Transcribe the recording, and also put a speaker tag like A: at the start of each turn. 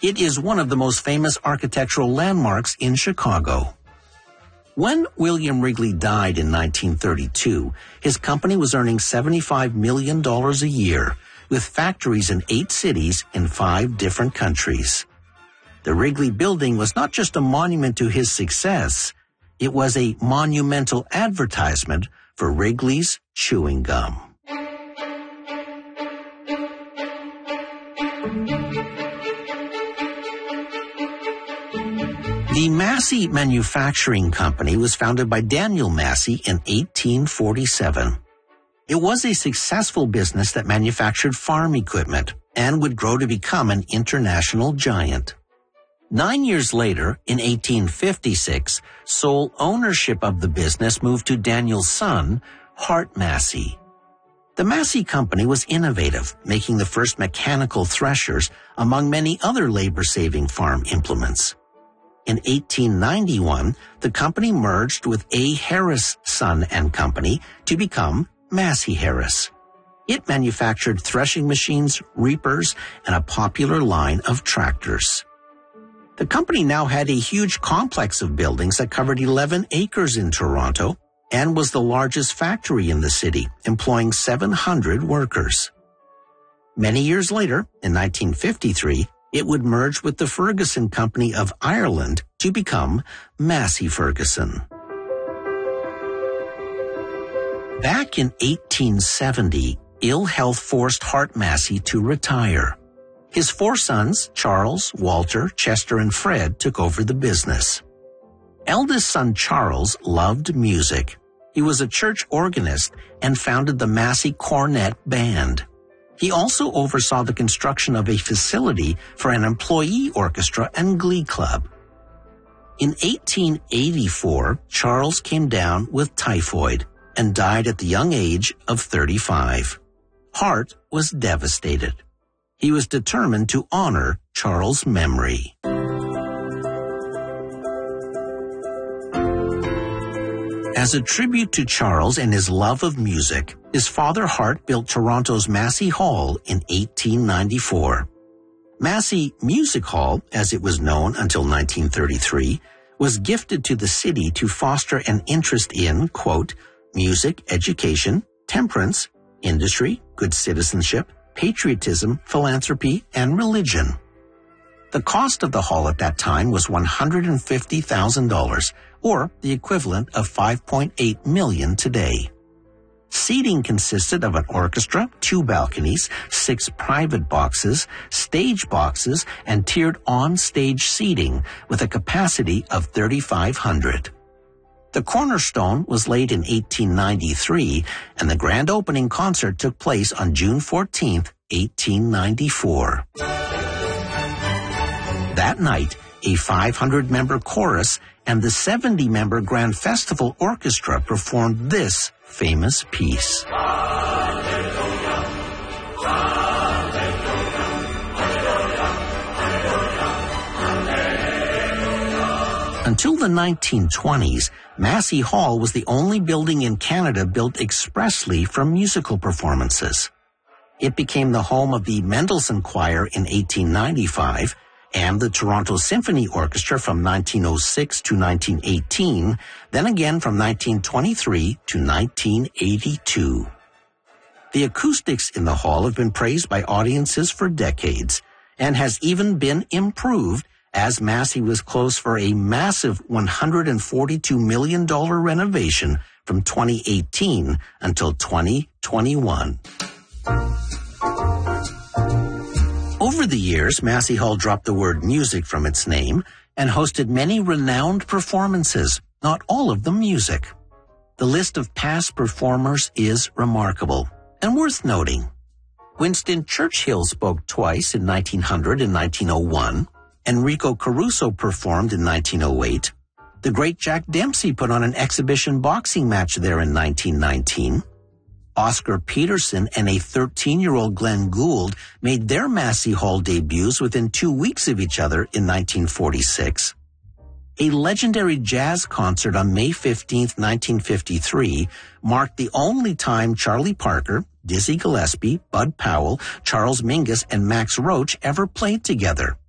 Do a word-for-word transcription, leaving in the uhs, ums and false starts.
A: It is one of the most famous architectural landmarks in Chicago. When William Wrigley died in nineteen thirty-two, his company was earning seventy-five million dollars a year, with factories in eight cities in five different countries. The Wrigley Building was not just a monument to his success, it was a monumental advertisement for Wrigley's chewing gum. The Massey Manufacturing Company was founded by Daniel Massey in eighteen forty-seven. It was a successful business that manufactured farm equipment and would grow to become an international giant. Nine years later, in eighteen fifty-six, sole ownership of the business moved to Daniel's son, Hart Massey. The Massey Company was innovative, making the first mechanical threshers among many other labor-saving farm implements. In eighteen ninety-one, the company merged with A. Harris, Son and Company to become Massey Harris. It manufactured threshing machines, reapers, and a popular line of tractors. The company now had a huge complex of buildings that covered eleven acres in Toronto and was the largest factory in the city, employing seven hundred workers. Many years later, in nineteen fifty-three, it would merge with the Ferguson Company of Ireland to become Massey Ferguson. Back in eighteen seventy, ill health forced Hart Massey to retire. His four sons, Charles, Walter, Chester, and Fred, took over the business. Eldest son Charles loved music. He was a church organist and founded the Massey Cornet Band. He also oversaw the construction of a facility for an employee orchestra and glee club. In eighteen eighty-four, Charles came down with typhoid and died at the young age of thirty-five. Hart was devastated. He was determined to honor Charles' memory. As a tribute to Charles and his love of music, his father Hart built Toronto's Massey Hall in eighteen ninety-four. Massey Music Hall, as it was known until nineteen thirty-three, was gifted to the city to foster an interest in, quote, music, education, temperance, industry, good citizenship, patriotism, philanthropy, and religion. The cost of the hall at that time was one hundred fifty thousand dollars, or the equivalent of five point eight million dollars today. Seating consisted of an orchestra, two balconies, six private boxes, stage boxes, and tiered on-stage seating with a capacity of thirty-five hundred. The cornerstone was laid in eighteen ninety-three, and the grand opening concert took place on June fourteenth, eighteen ninety-four. That night, a five hundred member chorus and the seventy member Grand Festival Orchestra performed this famous piece. Until the nineteen twenties, Massey Hall was the only building in Canada built expressly for musical performances. It became the home of the Mendelssohn Choir in eighteen ninety-five and the Toronto Symphony Orchestra from nineteen oh six to nineteen eighteen, then again from nineteen twenty-three to nineteen eighty-two. The acoustics in the hall have been praised by audiences for decades and has even been improved as Massey was closed for a massive one hundred forty-two million dollars renovation from twenty eighteen until twenty twenty-one. Over the years, Massey Hall dropped the word music from its name and hosted many renowned performances, not all of them music. The list of past performers is remarkable and worth noting. Winston Churchill spoke twice in nineteen hundred and nineteen oh one. Enrico Caruso performed in nineteen oh eight. The great Jack Dempsey put on an exhibition boxing match there in nineteen nineteen. Oscar Peterson and a thirteen-year-old Glenn Gould made their Massey Hall debuts within two weeks of each other in nineteen forty-six. A legendary jazz concert on May fifteenth, nineteen fifty-three marked the only time Charlie Parker, Dizzy Gillespie, Bud Powell, Charles Mingus, and Max Roach ever played together.